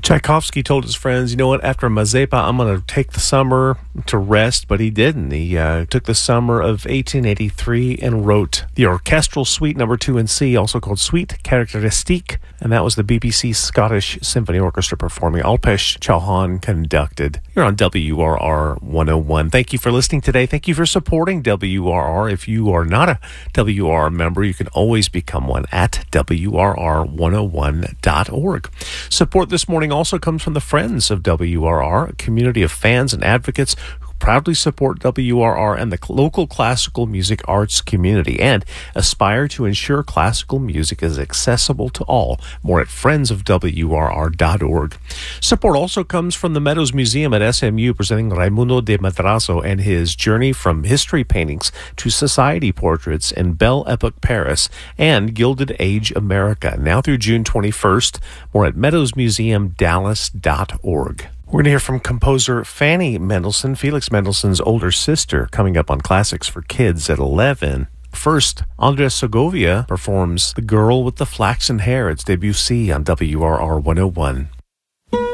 Tchaikovsky told his friends, you know what, after Mazepa, I'm going to take the summer to rest, but he didn't. He took the summer of 1883 and wrote the orchestral suite number 2 in C, also called Suite Caractéristique, and that was the BBC Scottish Symphony Orchestra performing. Alpesh Chauhan conducted. You're on WRR 101. Thank you for listening today. Thank you for supporting WRR. If you are not a WRR member, you can always become one at WRR101.org. Support this morning also comes from the Friends of WRR, a community of fans and advocates who proudly support WRR and the local classical music arts community and aspire to ensure classical music is accessible to all. More at friendsofwrr.org. Support also comes from the Meadows Museum at SMU, presenting Raimundo de Madrazo and his journey from history paintings to society portraits in Belle Epoque Paris and Gilded Age America, now through June 21st. More at meadowsmuseumdallas.org. We're going to hear from composer Fanny Mendelssohn, Felix Mendelssohn's older sister, coming up on Classics for Kids at 11. First, Andres Segovia performs The Girl with the Flaxen Hair. It's Debussy on WRR 101.